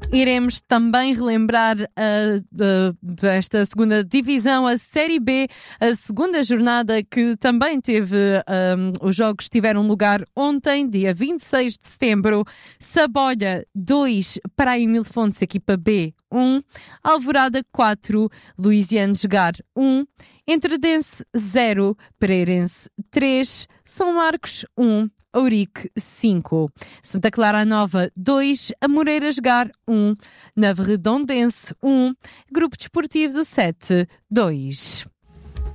Iremos também relembrar desta segunda divisão, a Série B, a segunda jornada que também teve, os jogos tiveram lugar ontem, dia 26 de setembro. Sabolha 2, Praia Mil Fontes, equipa B 1, Alvorada 4, Luisiano Jogar 1, Entredense 0, Pereirense 3, São Marcos 1, Ourique 5, Santa Clara Nova 2, Amoreiras Jogar 1, Nave Redondense 1, Grupo Desportivo 7 2.